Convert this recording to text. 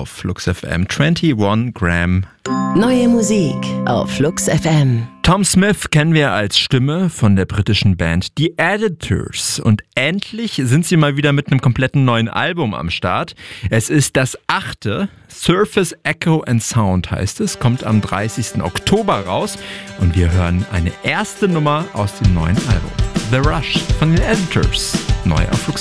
auf Flux FM. 21 Gram. Neue Musik auf Flux FM. Tom Smith kennen wir als Stimme von der britischen Band The Editors. Und endlich sind sie mal wieder mit einem kompletten neuen Album am Start. Es ist das 8. Surface Echo and Sound heißt es. Kommt am 30. Oktober raus. Und wir hören eine erste Nummer aus dem neuen Album. The Rush von den Editors. Neu auf Flux.